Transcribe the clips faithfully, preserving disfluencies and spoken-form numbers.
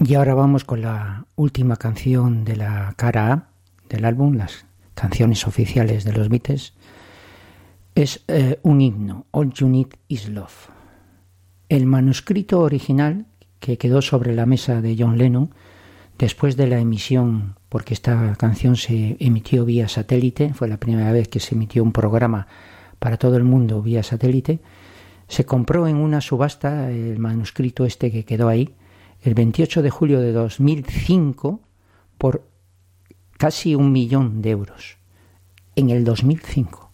Y ahora vamos con la última canción de la cara A del álbum, las canciones oficiales de los Beatles. Es eh, un himno, All You Need Is Love. El manuscrito original que quedó sobre la mesa de John Lennon después de la emisión, porque esta canción se emitió vía satélite, fue la primera vez que se emitió un programa para todo el mundo vía satélite, se compró en una subasta el manuscrito este que quedó ahí, el veintiocho de julio de dos mil cinco, por casi un millón de euros, en el dos mil cinco.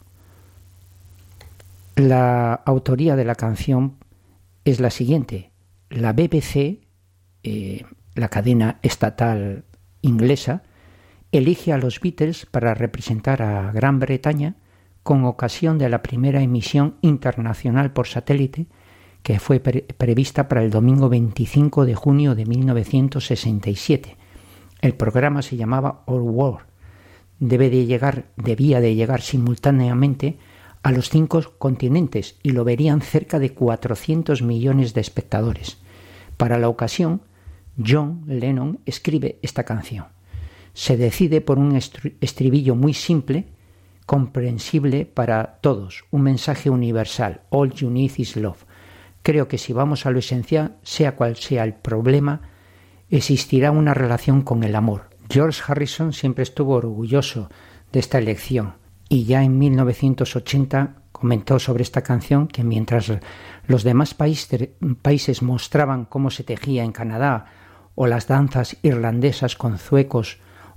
La autoría de la canción es la siguiente. La B B C, eh, la cadena estatal inglesa, elige a los Beatles para representar a Gran Bretaña con ocasión de la primera emisión internacional por satélite que fue pre- prevista para el domingo veinticinco de junio de mil novecientos sesenta y siete. El programa se llamaba All World. Debe de llegar, debía de llegar simultáneamente a los cinco continentes y lo verían cerca de cuatrocientos millones de espectadores. Para la ocasión, John Lennon escribe esta canción. Se decide por un estribillo muy simple, comprensible para todos, un mensaje universal, All You Need Is Love. Creo que si vamos a lo esencial, sea cual sea el problema, existirá una relación con el amor. George Harrison siempre estuvo orgulloso de esta elección y ya en mil novecientos ochenta comentó sobre esta canción que mientras los demás países, países mostraban cómo se tejía en Canadá o las danzas irlandesas con zuecos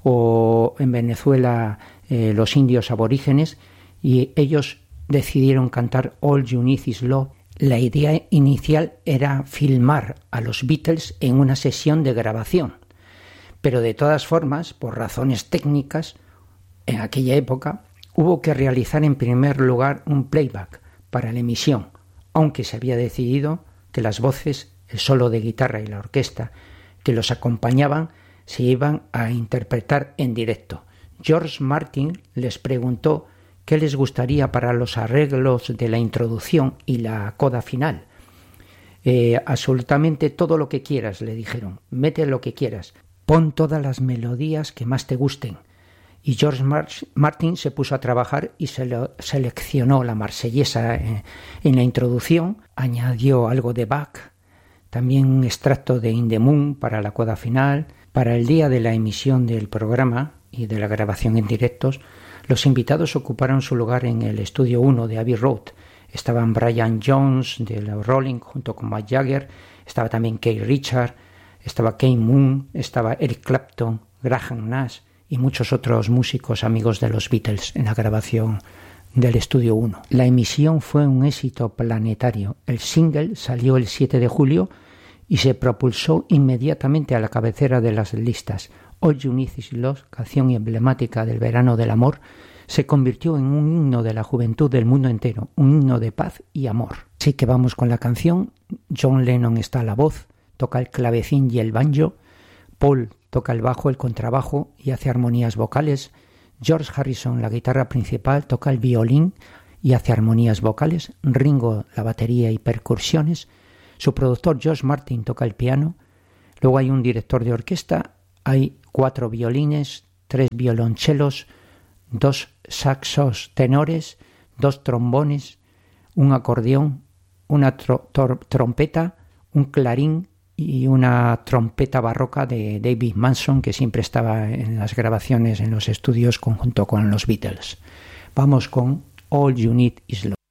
o en Venezuela eh, los indios aborígenes, y ellos decidieron cantar All You Need Is Love. La idea inicial era filmar a los Beatles en una sesión de grabación, pero de todas formas, por razones técnicas, en aquella época hubo que realizar en primer lugar un playback para la emisión, aunque se había decidido que las voces, el solo de guitarra y la orquesta que los acompañaban se iban a interpretar en directo. George Martin les preguntó qué les gustaría para los arreglos de la introducción y la coda final. Eh, absolutamente todo lo que quieras, le dijeron, mete lo que quieras, pon todas las melodías que más te gusten. Y George Mar- Martin se puso a trabajar y se lo seleccionó la marsellesa en, en la introducción, añadió algo de Bach, también un extracto de In the Moon para la coda final. Para el día de la emisión del programa y de la grabación en directos, los invitados ocuparon su lugar en el estudio uno de Abbey Road. Estaban Brian Jones de los Rolling junto con Mick Jagger, estaba también Keith Richards, estaba Keith Moon, estaba Eric Clapton, Graham Nash y muchos otros músicos amigos de los Beatles en la grabación del estudio uno. La emisión fue un éxito planetario. El single salió el siete de julio y se propulsó inmediatamente a la cabecera de las listas. All You Need Is Love, canción emblemática del verano del amor, se convirtió en un himno de la juventud del mundo entero, un himno de paz y amor. Así que vamos con la canción. John Lennon está a la voz, toca el clavecín y el banjo, Paul toca el bajo, el contrabajo y hace armonías vocales, George Harrison, la guitarra principal, toca el violín y hace armonías vocales, Ringo la batería y percusiones, su productor George Martin toca el piano, luego hay un director de orquesta, hay cuatro violines, tres violonchelos, dos saxos tenores, dos trombones, un acordeón, una tro- tor- trompeta, un clarín y una trompeta barroca de David Manson, que siempre estaba en las grabaciones en los estudios conjunto con los Beatles. Vamos con All You Need Is Love.